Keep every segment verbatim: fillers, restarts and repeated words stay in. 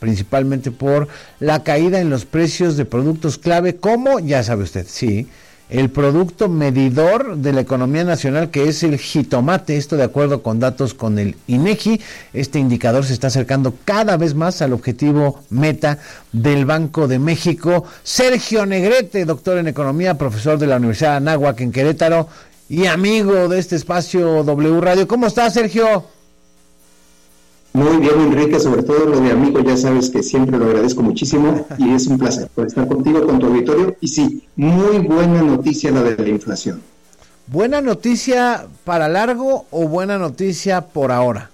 principalmente por la caída en los precios de productos clave, como, ya sabe usted, sí, el producto medidor de la economía nacional, que es el jitomate. Esto de acuerdo con datos con el INEGI. Este indicador se está acercando cada vez más al objetivo meta del Banco de México. Sergio Negrete, doctor en economía, profesor de la Universidad de Anáhuac en Querétaro y amigo de este espacio W Radio. ¿Cómo estás, Sergio? Muy bien, Enrique, sobre todo lo de amigo, ya sabes que siempre lo agradezco muchísimo y es un placer por estar contigo, con tu auditorio. Y sí, muy buena noticia la de la inflación. ¿Buena noticia para largo o buena noticia por ahora?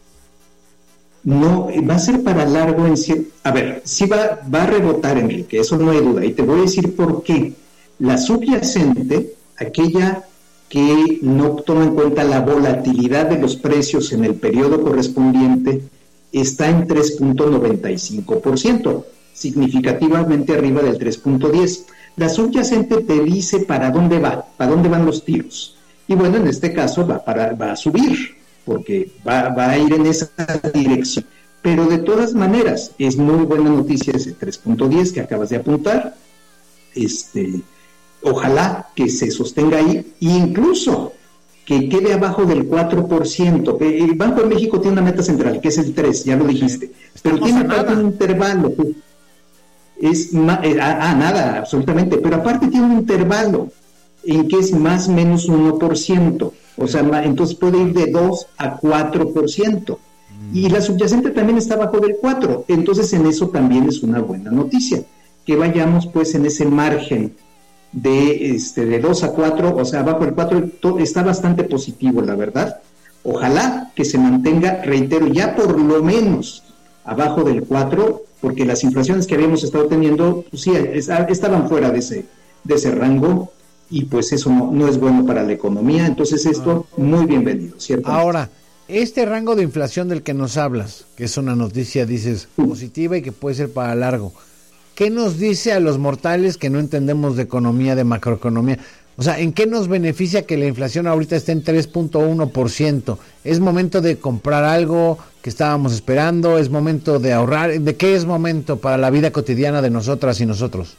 No, va a ser para largo en cierto... A ver, sí va, va a rebotar, Enrique, eso no hay duda. Y te voy a decir por qué. La subyacente, aquella que no toma en cuenta la volatilidad de los precios en el periodo correspondiente, está en tres punto noventa y cinco por ciento, significativamente arriba del tres punto diez. La subyacente te dice para dónde va, para dónde van los tiros. Y bueno, en este caso va, para, va a subir, porque va, va a ir en esa dirección. Pero de todas maneras, es muy buena noticia ese tres punto diez que acabas de apuntar. Este... Ojalá que se sostenga ahí, e incluso que quede abajo del cuatro por ciento. El Banco de México tiene una meta central, que es el tres, ya lo dijiste, pero tiene aparte un intervalo. Es eh, ah, nada, absolutamente, pero aparte tiene un intervalo en que es más o menos uno por ciento, o sea, entonces puede ir de dos a cuatro por ciento. Y la subyacente también está abajo del cuatro, entonces en eso también es una buena noticia, que vayamos pues en ese margen de este de dos a cuatro, o sea, abajo del cuatro, está bastante positivo, la verdad. Ojalá que se mantenga, reitero, ya por lo menos abajo del cuatro, porque las inflaciones que habíamos estado teniendo, pues sí, estaban fuera de ese, de ese rango, y pues eso no, no es bueno para la economía. Entonces esto, muy bienvenido, ¿cierto? Ahora, este rango de inflación del que nos hablas, que es una noticia, dices, positiva y que puede ser para largo, ¿qué nos dice a los mortales que no entendemos de economía, de macroeconomía? O sea, ¿en qué nos beneficia que la inflación ahorita esté en tres punto uno por ciento? ¿Es momento de comprar algo que estábamos esperando? ¿Es momento de ahorrar? ¿De qué es momento para la vida cotidiana de nosotras y nosotros?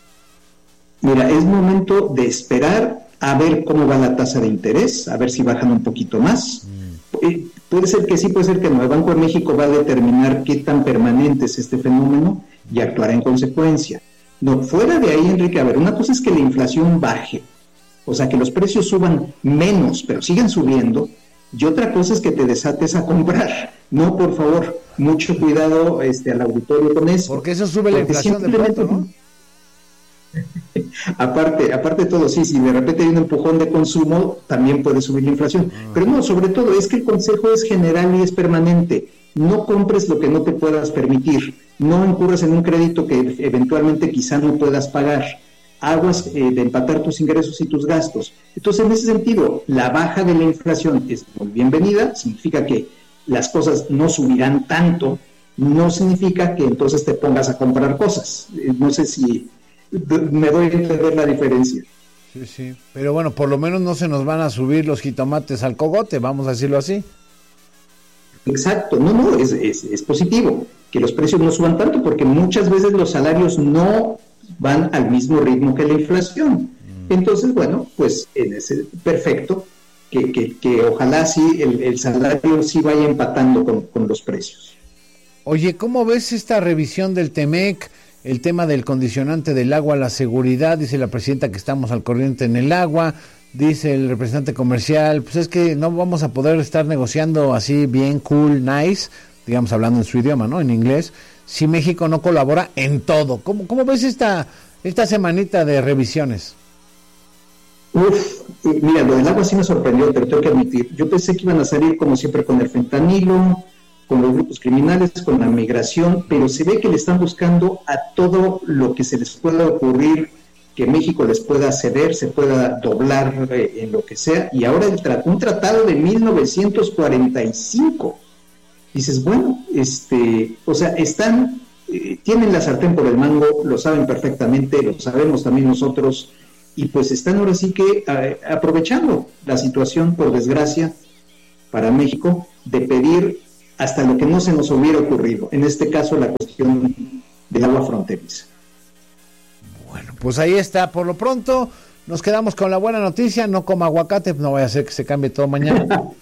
Mira, es momento de esperar a ver cómo va la tasa de interés, a ver si bajan un poquito más. Mm. Eh, puede ser que sí, puede ser que no. El Banco de México va a determinar qué tan permanente es este fenómeno y actuará en consecuencia. No, fuera de ahí, Enrique, a ver, una cosa es que la inflación baje, o sea, que los precios suban menos, pero sigan subiendo, y otra cosa es que te desates a comprar. No, por favor, mucho cuidado este, al auditorio con eso. Porque eso sube la inflación de pronto, ¿no? aparte, aparte de todo, sí, si de repente hay un empujón de consumo, también puede subir la inflación. Ah. Pero no, sobre todo, es que el consejo es general y es permanente. No compres lo que no te puedas permitir. No incurras en un crédito que eventualmente quizá no puedas pagar. Aguas eh, de empatar tus ingresos y tus gastos. Entonces, en ese sentido, la baja de la inflación es muy bienvenida. Significa que las cosas no subirán tanto. No significa que entonces te pongas a comprar cosas. Eh, no sé si me doy a entender la diferencia. Sí, sí. Pero bueno, por lo menos no se nos van a subir los jitomates al cogote, vamos a decirlo así. Exacto, no, no, es, es, es positivo que los precios no suban tanto, porque muchas veces los salarios no van al mismo ritmo que la inflación. Mm. Entonces, bueno, pues en ese perfecto, que, que, que ojalá sí el, el salario sí vaya empatando con, con los precios. Oye, ¿cómo ves esta revisión del Temec? El tema del condicionante del agua, la seguridad, dice la presidenta que estamos al corriente en el agua. Dice el representante comercial, pues es que no vamos a poder estar negociando así bien cool, nice, digamos hablando en su idioma, ¿no? En inglés, si México no colabora en todo. ¿Cómo, cómo ves esta, esta semanita de revisiones? Uf, mira, lo del agua sí me sorprendió, te lo tengo que admitir. Yo pensé que iban a salir como siempre con el fentanilo, con los grupos criminales, con la migración, pero se ve que le están buscando a todo lo que se les pueda ocurrir, que México les pueda ceder, se pueda doblar eh, en lo que sea, y ahora el tra- un tratado de mil novecientos cuarenta y cinco. Dices, bueno, este, o sea, están, eh, tienen la sartén por el mango, lo saben perfectamente, lo sabemos también nosotros, y pues están ahora sí que eh, aprovechando la situación, por desgracia, para México, de pedir hasta lo que no se nos hubiera ocurrido, en este caso la cuestión del agua fronteriza. Bueno, pues ahí está, por lo pronto nos quedamos con la buena noticia, no coma aguacate, no vaya a ser que se cambie todo mañana. No,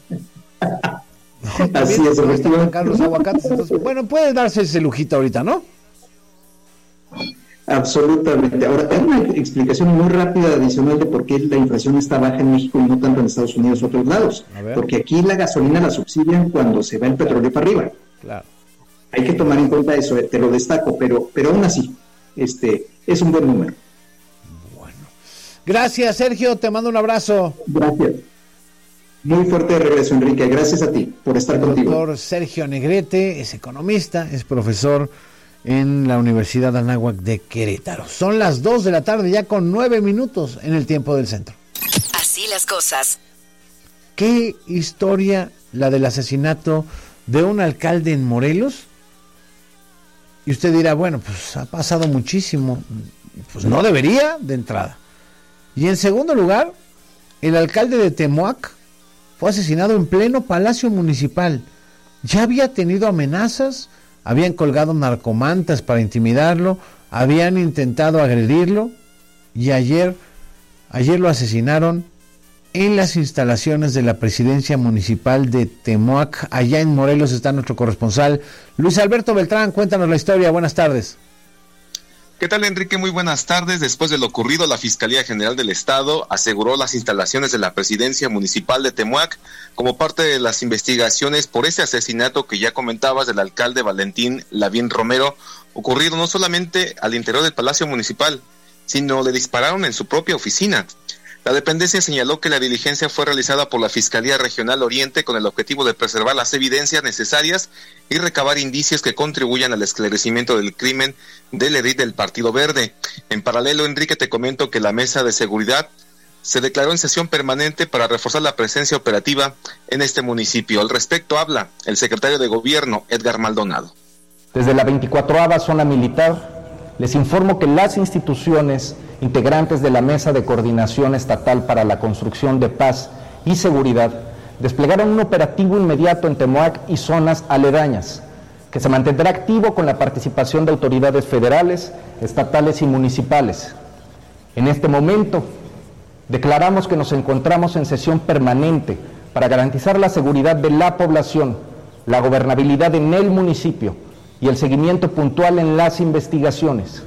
así es, efectivamente. Los aguacates, entonces, bueno, puede darse ese lujito ahorita, ¿no? Absolutamente. Ahora, hay una explicación muy rápida adicional de por qué la inflación está baja en México y no tanto en Estados Unidos u otros lados. Porque aquí la gasolina la subsidian cuando se va el petróleo para arriba. Claro. Hay que tomar en cuenta eso, te lo destaco, pero, pero aún así, este, es un buen número. Bueno. Gracias, Sergio, te mando un abrazo. Gracias. Muy fuerte de regreso, Enrique. Gracias a ti por estar contigo. Doctor Sergio Negrete es economista, es profesor en la Universidad Anáhuac de Querétaro. Son las dos de la tarde, ya con nueve minutos en el tiempo del centro. Así las cosas. ¿Qué historia la del asesinato de un alcalde en Morelos? Y usted dirá, bueno, pues ha pasado muchísimo. Pues no debería, de entrada. Y en segundo lugar, el alcalde de Temoac fue asesinado en pleno Palacio Municipal. Ya había tenido amenazas, habían colgado narcomantas para intimidarlo, habían intentado agredirlo y ayer, ayer lo asesinaron en las instalaciones de la presidencia municipal de Temoac. Allá en Morelos está nuestro corresponsal Luis Alberto Beltrán. Cuéntanos la historia. Buenas tardes. ¿Qué tal, Enrique? Muy buenas tardes. Después de lo ocurrido, la Fiscalía General del Estado aseguró las instalaciones de la presidencia municipal de Temoac como parte de las investigaciones por ese asesinato que ya comentabas del alcalde Valentín Lavín Romero, ocurrido no solamente al interior del Palacio Municipal, sino le dispararon en su propia oficina. La dependencia señaló que la diligencia fue realizada por la Fiscalía Regional Oriente con el objetivo de preservar las evidencias necesarias y recabar indicios que contribuyan al esclarecimiento del crimen del edil del Partido Verde. En paralelo, Enrique, te comento que la Mesa de Seguridad se declaró en sesión permanente para reforzar la presencia operativa en este municipio. Al respecto habla el secretario de Gobierno, Edgar Maldonado. Desde la veinticuatroava Zona Militar, les informo que las instituciones integrantes de la Mesa de Coordinación Estatal para la Construcción de Paz y Seguridad desplegaron un operativo inmediato en Temoac y zonas aledañas, que se mantendrá activo con la participación de autoridades federales, estatales y municipales. En este momento, declaramos que nos encontramos en sesión permanente para garantizar la seguridad de la población, la gobernabilidad en el municipio y el seguimiento puntual en las investigaciones.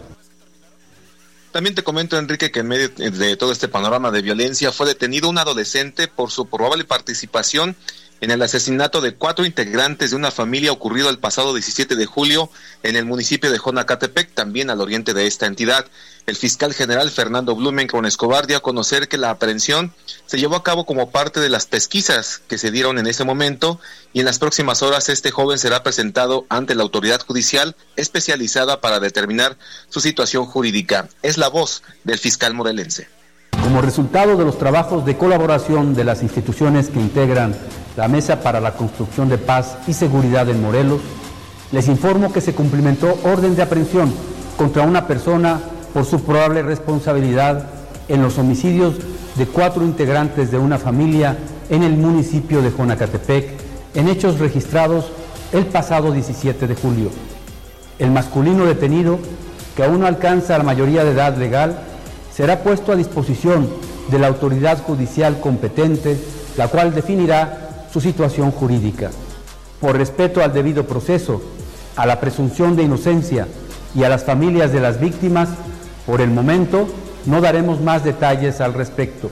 También te comento, Enrique, que en medio de todo este panorama de violencia fue detenido un adolescente por su probable participación en el asesinato de cuatro integrantes de una familia ocurrido el pasado diecisiete de julio en el municipio de Jonacatepec, también al oriente de esta entidad. El fiscal general Fernando Blumenkron Escobar dio a conocer que la aprehensión se llevó a cabo como parte de las pesquisas que se dieron en ese momento y en las próximas horas este joven será presentado ante la autoridad judicial especializada para determinar su situación jurídica. Es la voz del fiscal morelense. Como resultado de los trabajos de colaboración de las instituciones que integran la Mesa para la Construcción de Paz y Seguridad en Morelos, les informo que se cumplimentó orden de aprehensión contra una persona por su probable responsabilidad en los homicidios de cuatro integrantes de una familia en el municipio de Jonacatepec, en hechos registrados el pasado diecisiete de julio. El masculino detenido, que aún no alcanza la mayoría de edad legal, será puesto a disposición de la autoridad judicial competente, la cual definirá su situación jurídica. Por respeto al debido proceso, a la presunción de inocencia y a las familias de las víctimas, por el momento no daremos más detalles al respecto.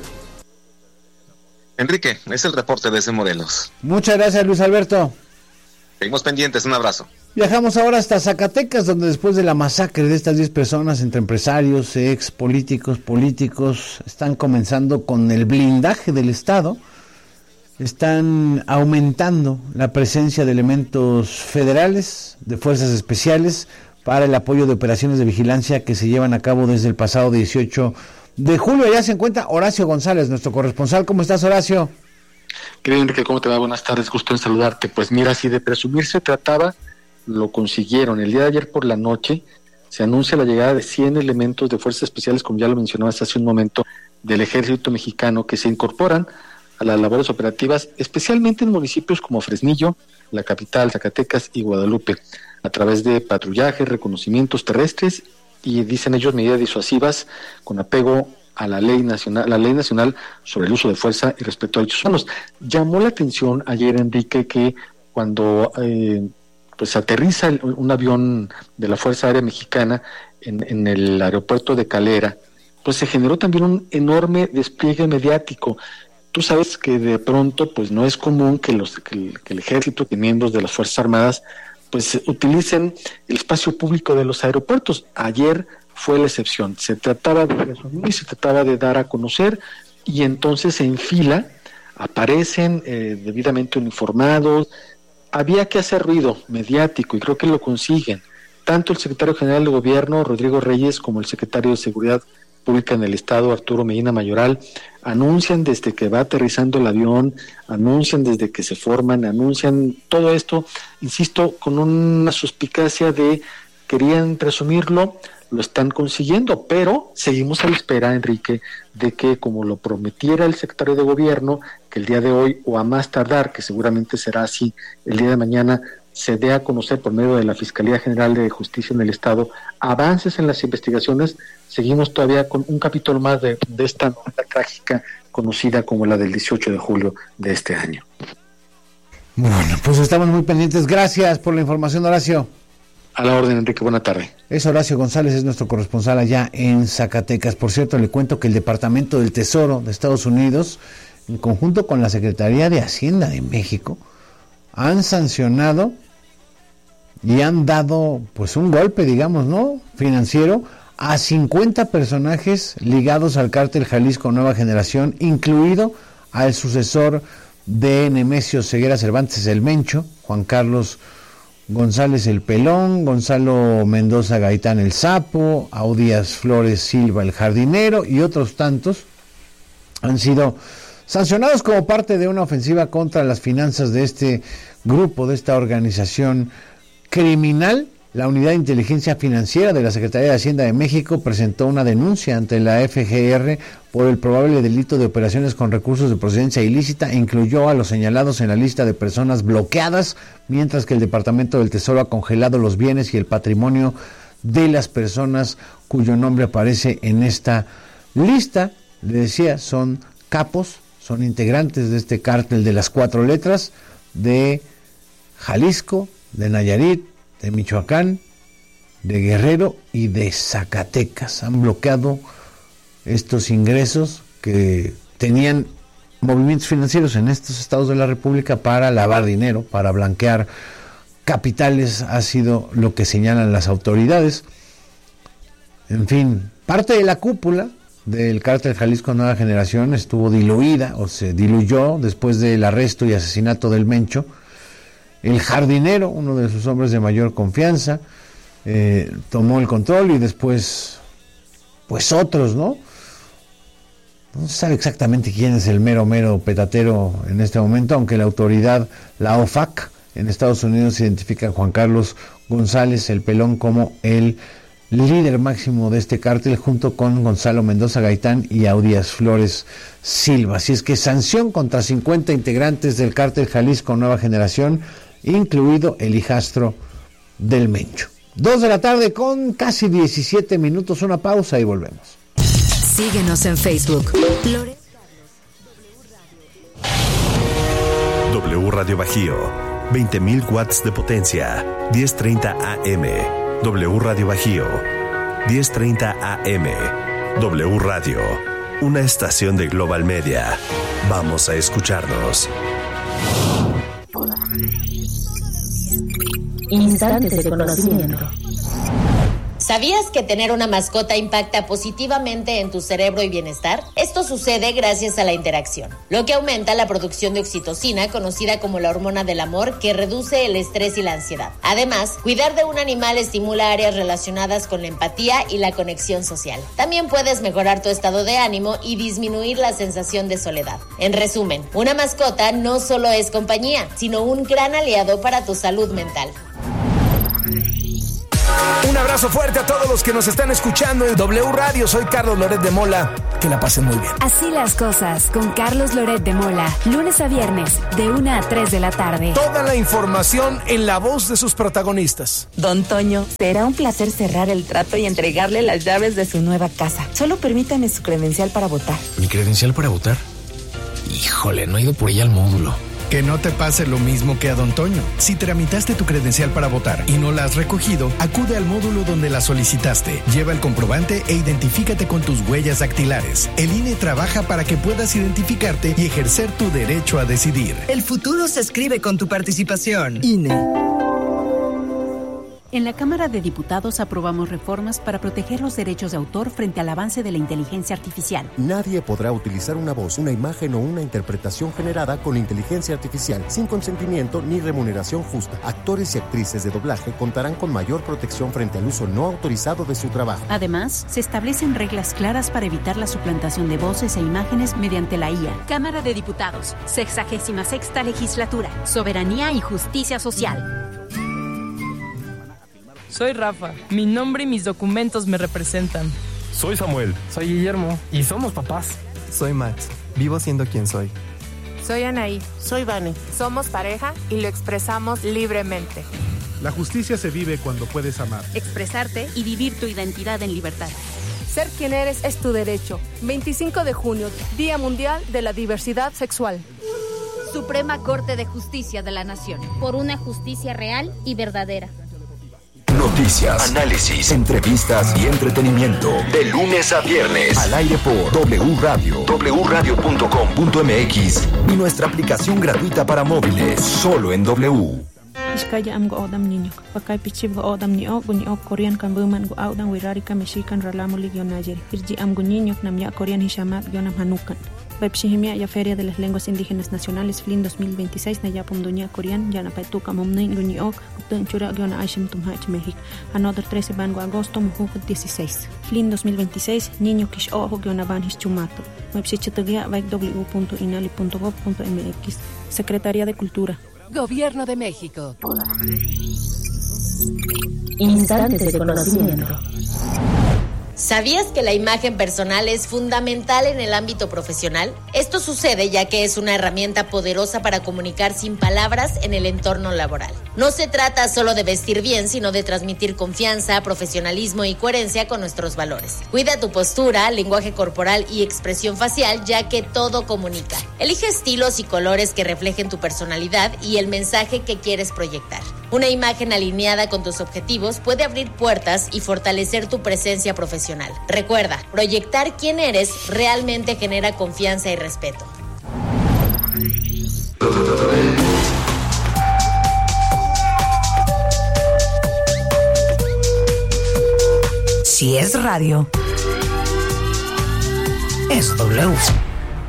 Enrique, es el reporte desde Morelos. Muchas gracias, Luis Alberto. Seguimos pendientes, un abrazo. Viajamos ahora hasta Zacatecas, donde después de la masacre de estas diez personas entre empresarios, ex políticos, políticos, están comenzando con el blindaje del Estado, están aumentando la presencia de elementos federales, de fuerzas especiales, para el apoyo de operaciones de vigilancia que se llevan a cabo desde el pasado dieciocho de julio. Allá se encuentra Horacio González, nuestro corresponsal. ¿Cómo estás, Horacio? Querido Enrique, ¿cómo te va? Buenas tardes, gusto en saludarte. Pues mira, si de presumir se trataba, lo consiguieron. El día de ayer por la noche se anuncia la llegada de cien elementos de fuerzas especiales, como ya lo mencionabas hace un momento, del ejército mexicano, que se incorporan a las labores operativas, especialmente en municipios como Fresnillo, la capital, Zacatecas y Guadalupe, a través de patrullajes, reconocimientos terrestres y, dicen ellos, medidas disuasivas con apego a la ley nacional, la ley nacional sobre el uso de fuerza y respeto a derechos humanos. Llamó la atención ayer, Enrique, que cuando eh, pues aterriza el, un avión de la Fuerza Aérea Mexicana en, en el aeropuerto de Calera, pues se generó también un enorme despliegue mediático. Tú sabes que de pronto pues no es común que los que el, que el ejército, que miembros de las Fuerzas Armadas pues utilicen el espacio público de los aeropuertos. Ayer fue la excepción. Se trataba de resumir, se trataba de dar a conocer, y entonces en fila aparecen eh, debidamente uniformados. Había que hacer ruido mediático y creo que lo consiguen. Tanto el secretario general de Gobierno, Rodrigo Reyes, como el secretario de Seguridad Pública en el Estado, Arturo Medina Mayoral, anuncian desde que va aterrizando el avión, anuncian desde que se forman, anuncian todo esto, insisto, con una suspicacia de querían presumirlo, lo están consiguiendo, pero seguimos a la espera, Enrique, de que, como lo prometiera el secretario de Gobierno, que el día de hoy, o a más tardar, que seguramente será así el día de mañana, se dé a conocer por medio de la Fiscalía General de Justicia en el Estado avances en las investigaciones. Seguimos todavía con un capítulo más de, de esta novela trágica conocida como la del dieciocho de julio de este año. Bueno, pues estamos muy pendientes. Gracias por la información, Horacio. A la orden, Enrique, buena tarde. Es Horacio González, es nuestro corresponsal allá en Zacatecas. Por cierto, le cuento que el Departamento del Tesoro de Estados Unidos, en conjunto con la Secretaría de Hacienda de México, han sancionado y han dado pues un golpe, digamos, ¿no?, financiero a cincuenta personajes ligados al cártel Jalisco Nueva Generación, incluido al sucesor de Nemesio Ceguera Cervantes el Mencho, Juan Carlos González el Pelón, Gonzalo Mendoza Gaitán el Sapo, Audías Flores Silva el Jardinero y otros tantos han sido sancionados como parte de una ofensiva contra las finanzas de este grupo, de esta organización criminal. La Unidad de Inteligencia Financiera de la Secretaría de Hacienda de México presentó una denuncia ante la F G R por el probable delito de operaciones con recursos de procedencia ilícita e incluyó a los señalados en la lista de personas bloqueadas, mientras que el Departamento del Tesoro ha congelado los bienes y el patrimonio de las personas cuyo nombre aparece en esta lista. Le decía, son capos, son integrantes de este cártel de las cuatro letras de Jalisco, de Nayarit, de Michoacán, de Guerrero y de Zacatecas. Han bloqueado estos ingresos que tenían movimientos financieros en estos estados de la República para lavar dinero, para blanquear capitales, ha sido lo que señalan las autoridades. En fin, parte de la cúpula del cártel Jalisco Nueva Generación estuvo diluida o se diluyó después del arresto y asesinato del Mencho. El Jardinero, uno de sus hombres de mayor confianza, eh, tomó el control y después, pues otros, ¿no? No se sabe exactamente quién es el mero, mero petatero en este momento, aunque la autoridad, la O F A C, en Estados Unidos identifica a Juan Carlos González, el Pelón, como el líder máximo de este cártel, junto con Gonzalo Mendoza Gaitán y Audías Flores Silva. Así es que sanción contra cincuenta integrantes del cártel Jalisco Nueva Generación, incluido el hijastro del Mencho. Dos de la tarde con casi diecisiete minutos, una pausa y volvemos. Síguenos en Facebook. W Radio Bajío, veinte mil watts de potencia, diez treinta A M. W Radio Bajío, diez treinta A M. W Radio, una estación de Global Media. Vamos a escucharnos. Instantes de conocimiento. ¿Sabías que tener una mascota impacta positivamente en tu cerebro y bienestar? Esto sucede gracias a la interacción, lo que aumenta la producción de oxitocina, conocida como la hormona del amor, que reduce el estrés y la ansiedad. Además, cuidar de un animal estimula áreas relacionadas con la empatía y la conexión social. También puedes mejorar tu estado de ánimo y disminuir la sensación de soledad. En resumen, una mascota no solo es compañía, sino un gran aliado para tu salud mental. Un abrazo abrazo fuerte a todos los que nos están escuchando en W Radio. Soy Carlos Loret de Mola. Que la pasen muy bien. Así las cosas con Carlos Loret de Mola. Lunes a viernes, de una a tres de la tarde. Toda la información en la voz de sus protagonistas. Don Toño, será un placer cerrar el trato y entregarle las llaves de su nueva casa. Solo permítame su credencial para votar. ¿Mi credencial para votar? Híjole, no he ido por ella al módulo. Que no te pase lo mismo que a Don Toño. Si tramitaste tu credencial para votar y no la has recogido, acude al módulo donde la solicitaste. Lleva el comprobante e identifícate con tus huellas dactilares. El I N E trabaja para que puedas identificarte y ejercer tu derecho a decidir. El futuro se escribe con tu participación. I N E. En la Cámara de Diputados aprobamos reformas para proteger los derechos de autor frente al avance de la inteligencia artificial. Nadie podrá utilizar una voz, una imagen o una interpretación generada con inteligencia artificial sin consentimiento ni remuneración justa. Actores y actrices de doblaje contarán con mayor protección frente al uso no autorizado de su trabajo. Además, se establecen reglas claras para evitar la suplantación de voces e imágenes mediante la I A. Cámara de Diputados, sexagésima sexta legislatura, soberanía y justicia social. Soy Rafa, mi nombre y mis documentos me representan. Soy Samuel. Soy Guillermo y somos papás. Soy Max, vivo siendo quien soy. Soy Anaí. Soy Vane. Somos pareja y lo expresamos libremente. La justicia se vive cuando puedes amar, expresarte y vivir tu identidad en libertad. Ser quien eres es tu derecho. veinticinco de junio, Día Mundial de la Diversidad Sexual. Suprema Corte de Justicia de la Nación. Por una justicia real y verdadera. Noticias, análisis, entrevistas y entretenimiento. De lunes a viernes. Al aire por W Radio, w radio punto com punto m x y nuestra aplicación gratuita para móviles. Solo en W. Iskaya am go odam niño. Pakai pichib go odam ni ok ni ok Korean kan buman go odam wirari ka mexican ralamo ligio nayer. Irji am go niño nam ya Korean hishamat yonam hanukan. Webshihimia ya Feria de las Lenguas Indígenas Nacionales F L I N dos mil veintiséis na ya pomdoña Korean ya na paituka momnei ni ok upten chura yona aishim tumhach México. Another trece van go agosto mujuk dieciséis. F L I N dos mil veintiséis niño kish ojo yona van his chumato. Webshichitagia vai w punto inali punto gov punto m x. Secretaría de Cultura. Gobierno de México. Instantes de conocimiento. ¿Sabías que la imagen personal es fundamental en el ámbito profesional? Esto sucede ya que es una herramienta poderosa para comunicar sin palabras en el entorno laboral. No se trata solo de vestir bien, sino de transmitir confianza, profesionalismo y coherencia con nuestros valores. Cuida tu postura, lenguaje corporal y expresión facial, ya que todo comunica. Elige estilos y colores que reflejen tu personalidad y el mensaje que quieres proyectar. Una imagen alineada con tus objetivos puede abrir puertas y fortalecer tu presencia profesional. Recuerda, proyectar quién eres realmente genera confianza y respeto. Si es radio, es W.